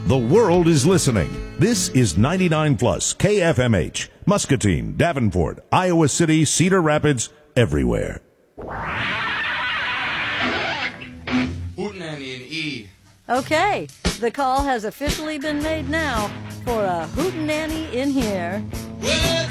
The world is listening. This is 99 Plus KFMH, Muscatine, Davenport, Iowa City, Cedar Rapids, everywhere. Hootenanny and E. Okay, the call has officially been made now for a hootenanny in here. Well,